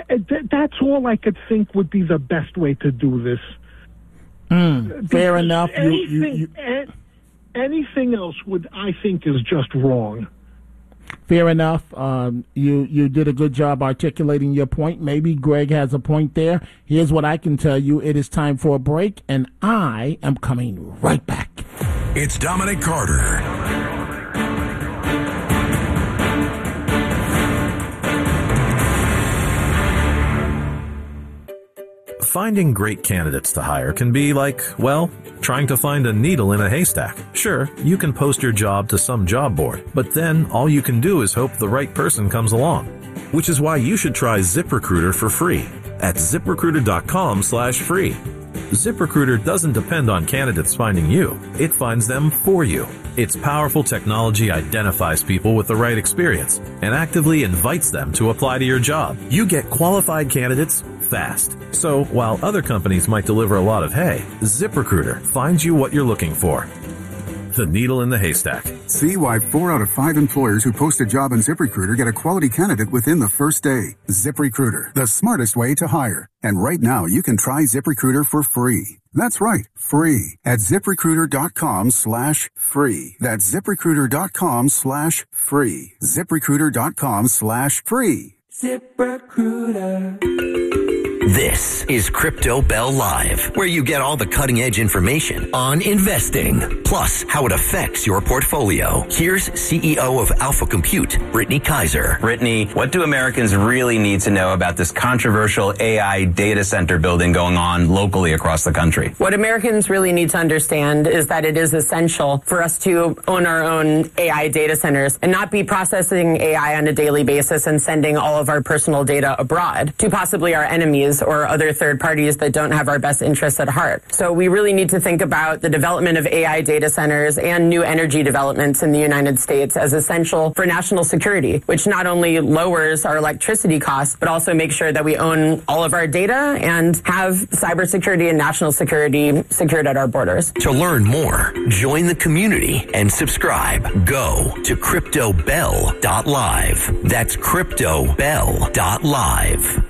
That's all I could think would be the best way to do this. Fair enough. Anything else I think is just wrong. Fair enough. You did a good job articulating your point. Maybe Greg has a point there. Here's what I can tell you. It is time for a break, and I am coming right back. It's Dominic Carter. Finding great candidates to hire can be like, well, trying to find a needle in a haystack. Sure, you can post your job to some job board, but then all you can do is hope the right person comes along. Which is why you should try ZipRecruiter for free at ZipRecruiter.com/free. ZipRecruiter doesn't depend on candidates finding you. It finds them for you. Its powerful technology identifies people with the right experience and actively invites them to apply to your job. You get qualified candidates fast. So while other companies might deliver a lot of hay, ZipRecruiter finds you what you're looking for. The needle in the haystack. See why 4 out of 5 employers who post a job on ZipRecruiter get a quality candidate within the first day. ZipRecruiter, the smartest way to hire. And right now, you can try ZipRecruiter for free. That's right, free at ZipRecruiter.com/free. That's ZipRecruiter.com/free. ZipRecruiter.com/free. ZipRecruiter. This is Crypto Bell Live, where you get all the cutting-edge information on investing, plus how it affects your portfolio. Here's CEO of Alpha Compute, Brittany Kaiser. Brittany, what do Americans really need to know about this controversial AI data center building going on locally across the country? What Americans really need to understand is that it is essential for us to own our own AI data centers and not be processing AI on a daily basis and sending all of our personal data abroad to possibly our enemies or other third parties that don't have our best interests at heart. So we really need to think about the development of AI data centers and new energy developments in the United States as essential for national security, which not only lowers our electricity costs, but also makes sure that we own all of our data and have cybersecurity and national security secured at our borders. To learn more, join the community and subscribe. Go to CryptoBell.live. That's CryptoBell.live.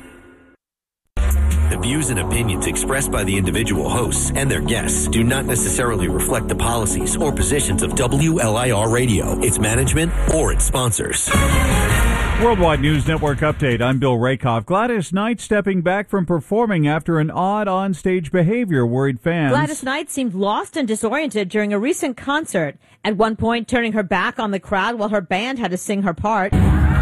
The views and opinions expressed by the individual hosts and their guests do not necessarily reflect the policies or positions of WLIR Radio, its management, or its sponsors. Worldwide News Network update. I'm Bill Rakoff. Gladys Knight stepping back from performing after an odd onstage behavior worried fans. Gladys Knight seemed lost and disoriented during a recent concert, at one point turning her back on the crowd while her band had to sing her part.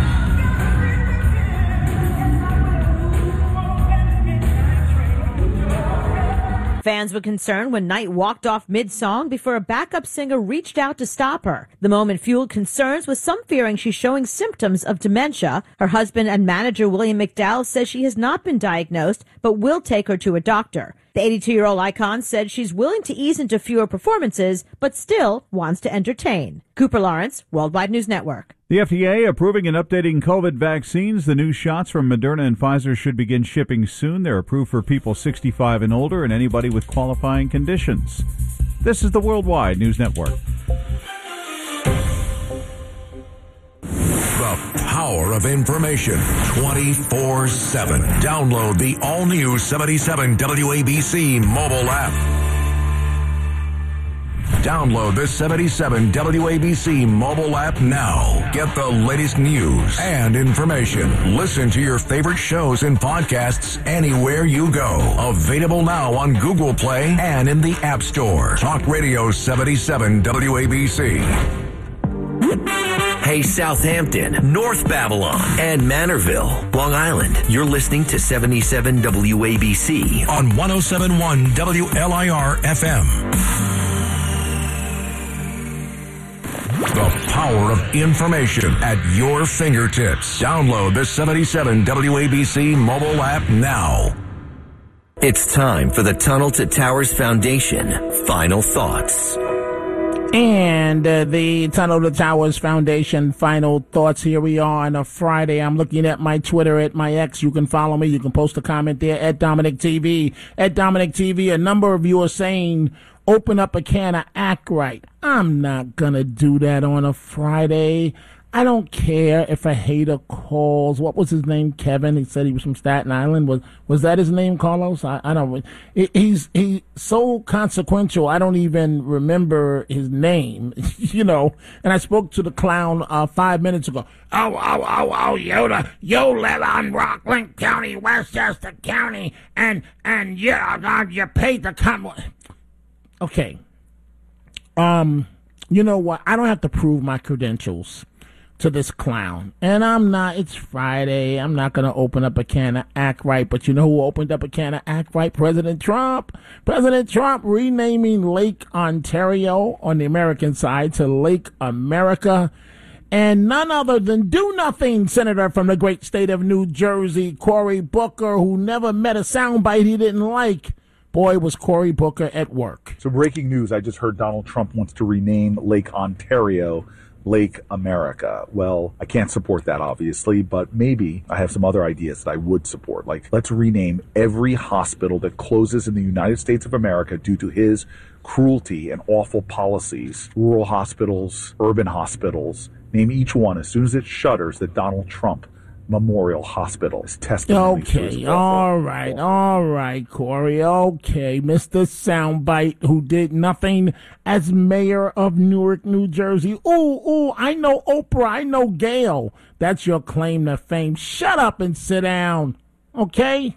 Fans were concerned when Knight walked off mid-song before a backup singer reached out to stop her. The moment fueled concerns, with some fearing she's showing symptoms of dementia. Her husband and manager, William McDowell, says she has not been diagnosed, but will take her to a doctor. The 82-year-old icon said she's willing to ease into fewer performances, but still wants to entertain. Cooper Lawrence, Worldwide News Network. The FDA approving and updating COVID vaccines. The new shots from Moderna and Pfizer should begin shipping soon. They're approved for people 65 and older and anybody with qualifying conditions. This is the Worldwide News Network. The power of information 24/7. Download the all-new 77 WABC mobile app. Download the 77 WABC mobile app now. Get the latest news and information. Listen to your favorite shows and podcasts anywhere you go. Available now on Google Play and in the App Store. Talk Radio 77 WABC. Hey, Southampton, North Babylon, and Manorville, Long Island. You're listening to 77 WABC on 107.1 WLIR FM. The power of information at your fingertips. Download the 77 WABC mobile app now. It's time for the Tunnel to Towers Foundation Final Thoughts. And the Tunnel to Towers Foundation final thoughts. Here we are on a Friday. I'm looking at my Twitter, at my X. You can follow me. You can post a comment there at Dominic TV. At Dominic TV, a number of you are saying, open up a can of Act Right. I'm not going to do that on a Friday. I don't care if a hater calls. What was his name? Kevin. He said he was from Staten Island. Was that his name, Carlos? I don't. He's so consequential. I don't even remember his name. And I spoke to the clown 5 minutes ago. Oh, Yoda, you live on Rockland County, Westchester County, and you paid to come. Okay. You know what? I don't have to prove my credentials to this clown. And it's Friday. I'm not going to open up a can of Act Right. But you know who opened up a can of Act Right? President Trump. President Trump renaming Lake Ontario on the American side to Lake America. And none other than do-nothing senator from the great state of New Jersey, Cory Booker, who never met a soundbite he didn't like. Boy, was Cory Booker at work. So breaking news, I just heard Donald Trump wants to rename Lake Ontario Lake America. Well, I can't support that, obviously, but maybe I have some other ideas that I would support. Like, let's rename every hospital that closes in the United States of America due to his cruelty and awful policies. Rural hospitals, urban hospitals. Name each one as soon as it shutters that Donald Trump Memorial Hospital is testimony. Okay, all right, Cory. Okay, Mr. Soundbite, who did nothing as mayor of Newark, New Jersey. Ooh, I know Oprah, I know Gail. That's your claim to fame. Shut up and sit down, okay?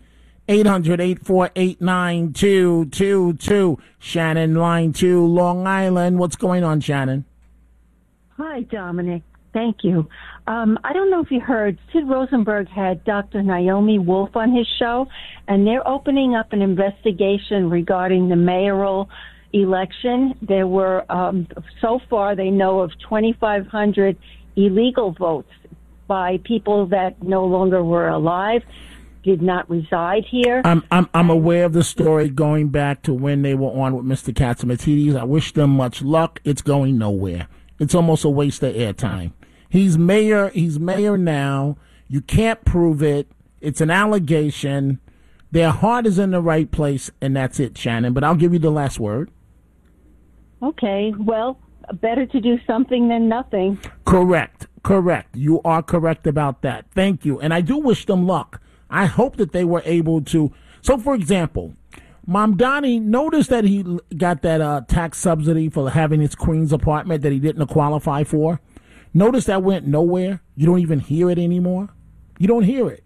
800-848-9222. Shannon, line 2, Long Island. What's going on, Shannon? Hi, Dominic. Thank you. I don't know if you heard, Sid Rosenberg had Dr. Naomi Wolf on his show, and they're opening up an investigation regarding the mayoral election. There were, so far, they know of 2,500 illegal votes by people that no longer were alive, did not reside here. I'm aware of the story going back to when they were on with Mr. Catsimatidis. I wish them much luck. It's going nowhere. It's almost a waste of airtime. He's mayor now. You can't prove it. It's an allegation. Their heart is in the right place, and that's it, Shannon. But I'll give you the last word. Okay, well, better to do something than nothing. Correct. You are correct about that. Thank you. And I do wish them luck. I hope that they were able to. So, for example, Mamdani noticed that he got that tax subsidy for having his Queens apartment that he didn't qualify for. Notice that went nowhere. You don't even hear it anymore. You don't hear it.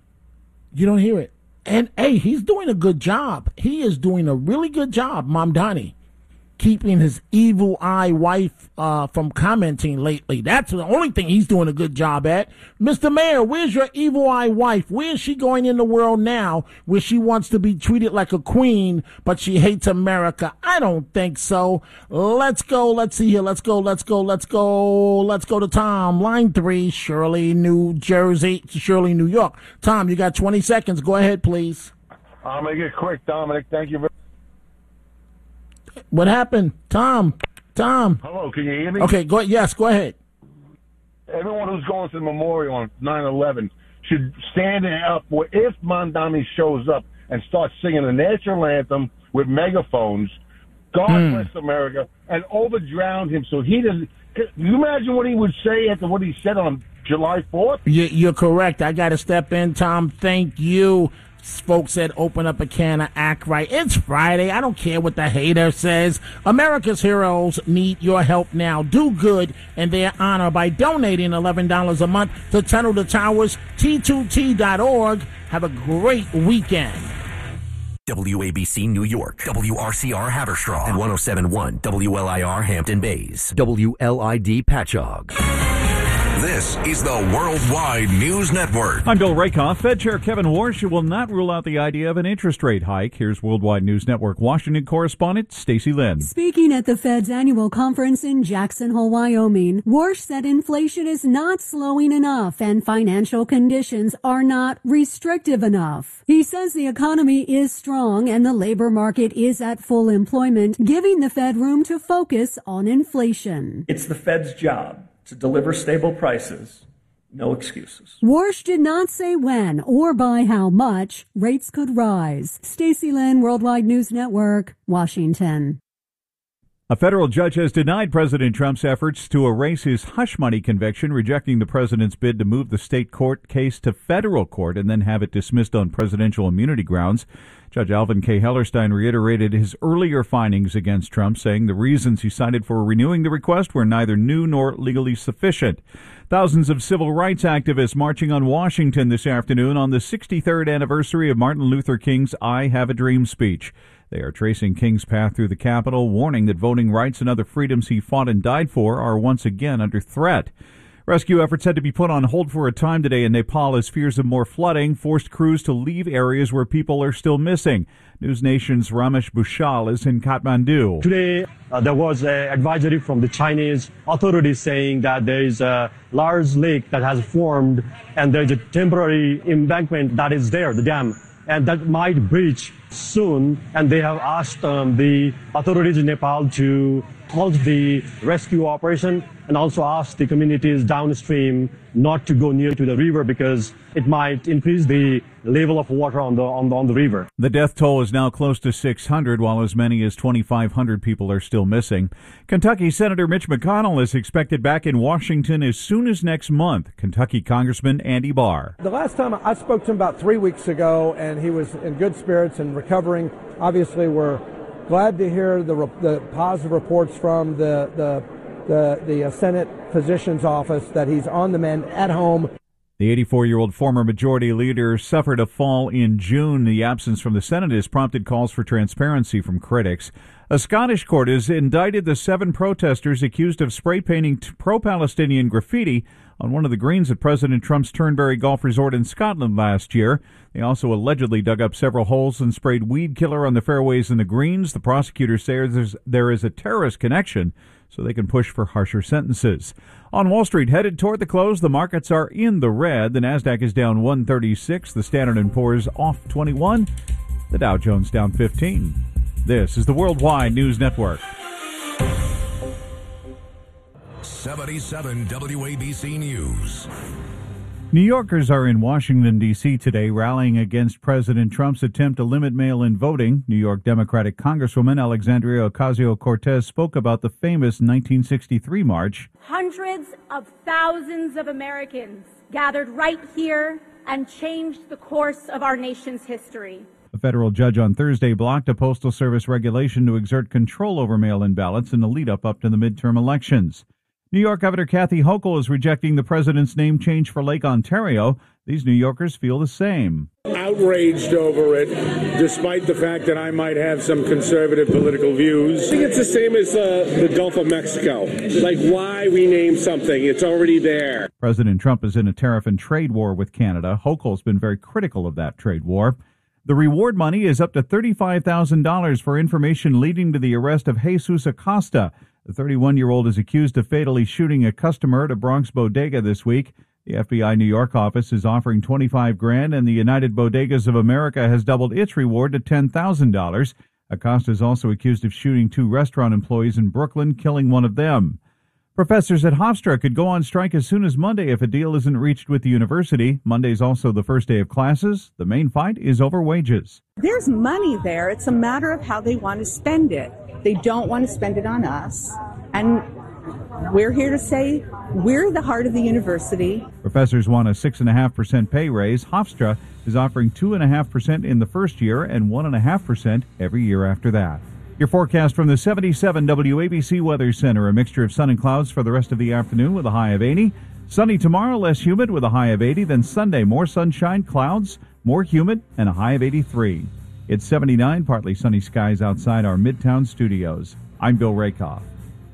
And, hey, he's doing a good job. He is doing a really good job, Mamdani, keeping his evil eye wife from commenting lately. That's the only thing he's doing a good job at. Mr. Mayor, where's your evil eye wife? Where's she going in the world now where she wants to be treated like a queen, but she hates America? I don't think so. Let's go. Let's see here. Let's go to Tom. Line 3, Shirley, New York. Tom, you got 20 seconds. Go ahead, please. I'll make it quick, Dominic. Thank you very much. What happened? Tom. Hello, can you hear me? Okay, go ahead. Everyone who's going to the memorial on 9/11 should stand up if Mamdani shows up and starts singing the national anthem with megaphones, God bless America, and over-drown him so he doesn't. Can you imagine what he would say after what he said on July 4th? You're correct. I got to step in, Tom. Thank you. Folks said open up a can of Act Right. It's Friday. I don't care what the hater says. America's heroes need your help now. Do good in their honor by donating $11 a month to Tunnel to Towers, T2T.org. Have a great weekend. WABC New York, WRCR Haverstraw, and 107.1 WLIR Hampton Bays, WLID Patchogue. This is the Worldwide News Network. I'm Bill Rakoff. Fed Chair Kevin Warsh will not rule out the idea of an interest rate hike. Here's Worldwide News Network Washington correspondent Stacey Lynn. Speaking at the Fed's annual conference in Jackson Hole, Wyoming, Warsh said inflation is not slowing enough and financial conditions are not restrictive enough. He says the economy is strong and the labor market is at full employment, giving the Fed room to focus on inflation. It's the Fed's job to deliver stable prices, no excuses. Warsh did not say when or by how much rates could rise. Stacey Lynn, Worldwide News Network, Washington. A federal judge has denied President Trump's efforts to erase his hush money conviction, rejecting the president's bid to move the state court case to federal court and then have it dismissed on presidential immunity grounds. Judge Alvin K. Hellerstein reiterated his earlier findings against Trump, saying the reasons he cited for renewing the request were neither new nor legally sufficient. Thousands of civil rights activists marching on Washington this afternoon on the 63rd anniversary of Martin Luther King's I Have a Dream speech. They are tracing King's path through the Capitol, warning that voting rights and other freedoms he fought and died for are once again under threat. Rescue efforts had to be put on hold for a time today in Nepal as fears of more flooding forced crews to leave areas where people are still missing. News Nation's Ramesh Bhushal is in Kathmandu. Today, there was an advisory from the Chinese authorities saying that there is a large lake that has formed and there's a temporary embankment that is there, the dam, and that might breach soon. And they have asked the authorities in Nepal to halt the rescue operation and also asked the communities downstream not to go near to the river because it might increase the level of water on the river. The death toll is now close to 600, while as many as 2,500 people are still missing. Kentucky Senator Mitch McConnell is expected back in Washington as soon as next month. Kentucky Congressman Andy Barr. The last time I spoke to him about 3 weeks ago, and he was in good spirits and recovering. Obviously, we're glad to hear the positive reports from the Senate Physician's Office that he's on the mend at home. The 84-year-old former majority leader suffered a fall in June. The absence from the Senate has prompted calls for transparency from critics. A Scottish court has indicted the 7 protesters accused of spray painting pro-Palestinian graffiti on one of the greens at President Trump's Turnberry Golf Resort in Scotland last year. They also allegedly dug up several holes and sprayed weed killer on the fairways and the greens. The prosecutors say there is a terrorist connection, so they can push for harsher sentences. On Wall Street, headed toward the close, the markets are in the red. The Nasdaq is down 136. The Standard & Poor's off 21. The Dow Jones down 15. This is the Worldwide News Network. 77 WABC News. New Yorkers are in Washington, D.C. today rallying against President Trump's attempt to limit mail-in voting. New York Democratic Congresswoman Alexandria Ocasio-Cortez spoke about the famous 1963 march. Hundreds of thousands of Americans gathered right here and changed the course of our nation's history. A federal judge on Thursday blocked a Postal Service regulation to exert control over mail-in ballots in the lead-up to the midterm elections. New York Governor Kathy Hochul is rejecting the president's name change for Lake Ontario. These New Yorkers feel the same. Outraged over it, despite the fact that I might have some conservative political views. I think it's the same as the Gulf of Mexico. Like, why we name something? It's already there. President Trump is in a tariff and trade war with Canada. Hochul's been very critical of that trade war. The reward money is up to $35,000 for information leading to the arrest of Jesus Acosta. The 31-year-old is accused of fatally shooting a customer at a Bronx bodega this week. The FBI New York office is offering $25,000, and the United Bodegas of America has doubled its reward to $10,000. Acosta is also accused of shooting 2 restaurant employees in Brooklyn, killing one of them. Professors at Hofstra could go on strike as soon as Monday if a deal isn't reached with the university. Monday's also the first day of classes. The main fight is over wages. There's money there. It's a matter of how they want to spend it. They don't want to spend it on us. And we're here to say we're the heart of the university. Professors want a 6.5% pay raise. Hofstra is offering 2.5% in the first year and 1.5% every year after that. Your forecast from the 77 WABC Weather Center. A mixture of sun and clouds for the rest of the afternoon with a high of 80. Sunny tomorrow, less humid with a high of 80. Then Sunday, more sunshine, clouds, more humid, and a high of 83. It's 79, partly sunny skies outside our Midtown studios. I'm Bill Rakoff.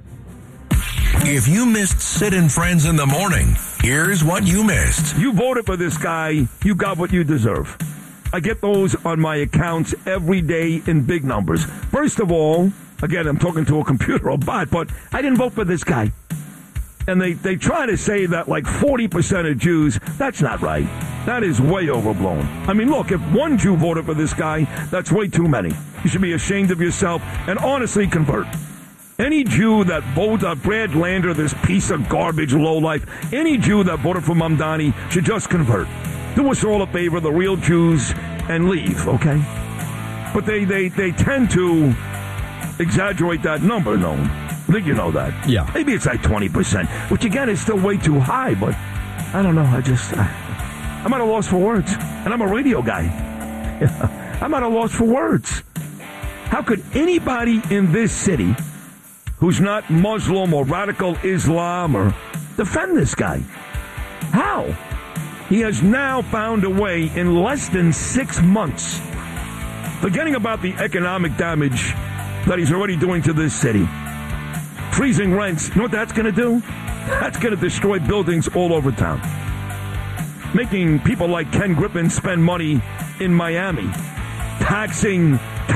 If you missed Sid and Friends in the morning, here's what you missed. You voted for this guy, you got what you deserve. I get those on my accounts every day in big numbers. First of all, again, I'm talking to a computer or bot, but I didn't vote for this guy. And they try to say that like 40% of Jews, that's not right. That is way overblown. I mean, look, if one Jew voted for this guy, that's way too many. You should be ashamed of yourself and honestly convert. Any Jew that voted Brad Lander, this piece of garbage lowlife, any Jew that voted for Mamdani should just convert. Do us all a favor, the real Jews, and leave, okay? But they tend to exaggerate that number, no. I think you know that. Yeah. Maybe it's like 20%, which again is still way too high, but I don't know. I'm at a loss for words. And I'm a radio guy. I'm at a loss for words. How could anybody in this city who's not Muslim or radical Islam or defend this guy? How? He has now found a way in less than 6 months, forgetting about the economic damage that he's already doing to this city. Freezing rents, you know what that's going to do? That's going to destroy buildings all over town. Making people like Ken Griffin spend money in Miami. Taxing.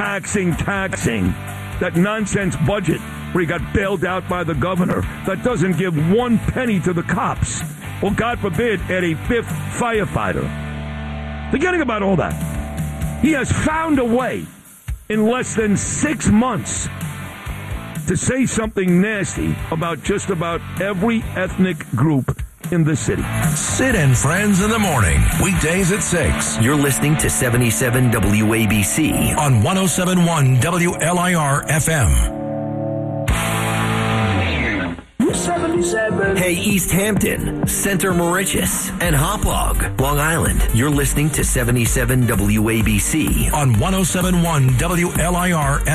That nonsense budget where he got bailed out by the governor that doesn't give 1 penny to the cops. Or, God forbid, add a 5th firefighter. Forgetting about all that. He has found a way in less than 6 months to say something nasty about just about every ethnic group in the city. Sid and Friends in the morning, weekdays at 6. You're listening to 77 WABC on 107.1 WLIR FM. 77. Hey, East Hampton, Center Mauritius, and Hauppauge, Long Island. You're listening to 77 WABC on 107.1 WLIR FM.